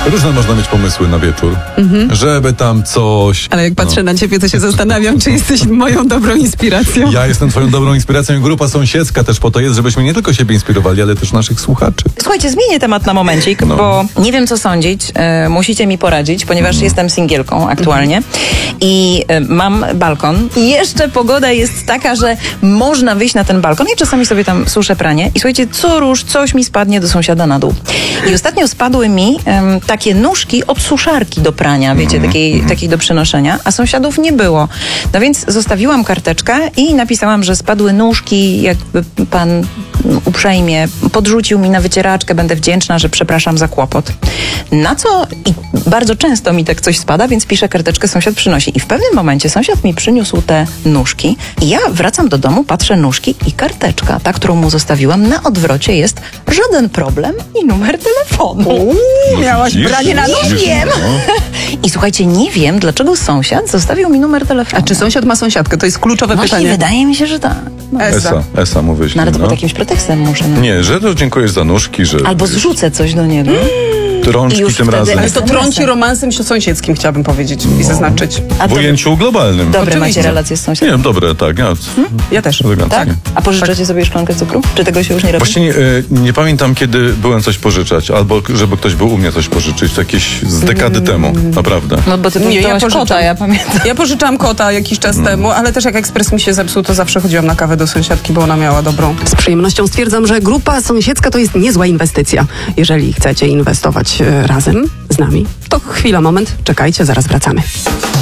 Różne można mieć pomysły na wieczór, żeby tam coś... Ale jak patrzę na ciebie, to się zastanawiam, czy jesteś moją dobrą inspiracją. Ja jestem twoją dobrą inspiracją i grupa sąsiedzka też po to jest, żebyśmy nie tylko siebie inspirowali, ale też naszych słuchaczy. Słuchajcie, zmienię temat na momencik, bo nie wiem, co sądzić. Musicie mi poradzić, ponieważ jestem singielką aktualnie i mam balkon. I jeszcze pogoda jest taka, że można wyjść na ten balkon. Ja czasami sobie tam suszę pranie i słuchajcie, co rusz, coś mi spadnie do sąsiada na dół. I ostatnio spadły mi takie nóżki od suszarki do prania, wiecie, takiej do przenoszenia, a sąsiadów nie było. No więc zostawiłam karteczkę i napisałam, że spadły nóżki, jakby pan uprzejmie podrzucił mi na wycieraczkę, będę wdzięczna, że przepraszam za kłopot. Na co i bardzo często mi tak coś spada, więc piszę karteczkę, sąsiad przynosi. I w pewnym momencie sąsiad mi przyniósł te nóżki i ja wracam do domu, patrzę nóżki i karteczka, ta, którą mu zostawiłam, na odwrocie jest żaden problem i numer telefonu. Miałaś branie na nóż? Nie wiem. I słuchajcie, nie wiem, dlaczego sąsiad zostawił mi numer telefonu. A czy sąsiad ma sąsiadkę? To jest kluczowe Właśnie pytanie. wydaje mi się, że tak. Esa mu wyślij. No, ale to pod jakimś pretekstem muszę. No. Nie, że to dziękujesz za nóżki, że... Albo zrzucę coś do niego. Rączki już tym wtedy- razem. Ale to trąci romansem sąsiedzkim, chciałabym powiedzieć i zaznaczyć. A W to ujęciu globalnym. dobre Oczywiście. macie relacje z sąsiadem. Nie, dobre, tak. Ja, Ja też. eleganckie. Tak? A pożyczacie sobie szklankę cukru? Czy tego się już nie robi? Właśnie nie pamiętam, kiedy byłem coś pożyczać, albo żeby ktoś był u mnie coś pożyczyć, to jakieś z dekady temu, naprawdę. No bo ty Nie, ja pożyczyłaś pożyczam. kota, ja pamiętam. Ja pożyczałam kota jakiś czas temu, ale też jak ekspres mi się zepsuł, to zawsze chodziłam na kawę do sąsiadki, bo ona miała dobrą. Z przyjemnością stwierdzam, że grupa sąsiedzka to jest niezła inwestycja. Jeżeli chcecie inwestować razem z nami, to chwila, moment, czekajcie, zaraz wracamy.